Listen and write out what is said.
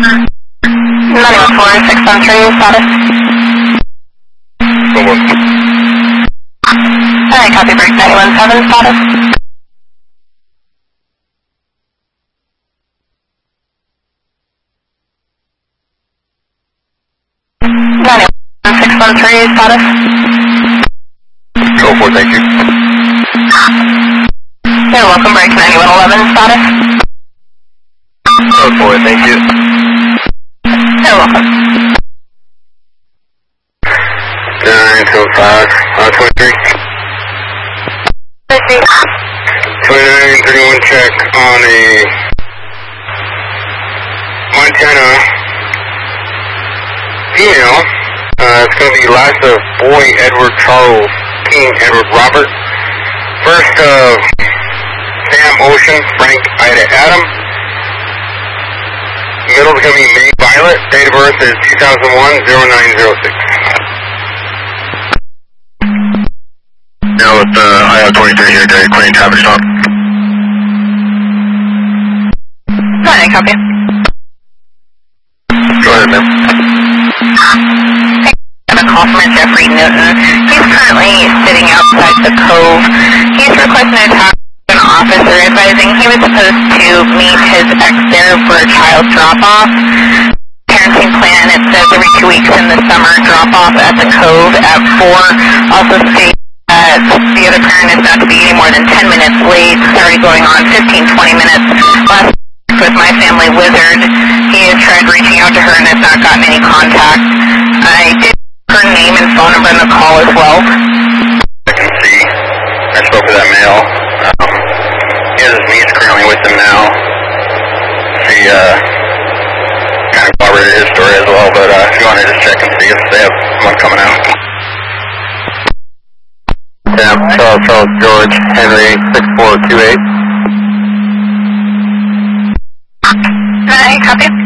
613 status. Alright, copy break 917 status. 613 status. Go for it, thank you. You're welcome, break 9111 status. Go for it, thank you. You're welcome. 925, 23. 2931 check on a Montana female. It's going to be last of Boy Edward Charles King Edward Robert. First of Sam Ocean Frank Ida Adam. Middle is going to be May Violet. Date of birth is 2001-0906. Now with IL-23 here, Derek Queen, traffic stop. Alright, copy. Go ahead, ma'am. I have a call from Jeffrey Newton. He's currently sitting outside the Cove. He's requesting to talk to an officer advising he was supposed to meet his ex there for a child drop-off. Parenting plan, it says every 2 weeks in the summer, drop-off at the Cove at 4. Also states that the other parent is not to be any more than 10 minutes late. It's already going on 15-20 minutes. Last with my family Wizard, he has tried reaching out to her and has not gotten any contact. I did her name and phone number in the call as well. I can see. I spoke to that male. His niece currently with him now. She kind of corroborated his story as well, but if you want to just check and see if they have one coming out. Yeah, Charles George Henry 6428. Copy.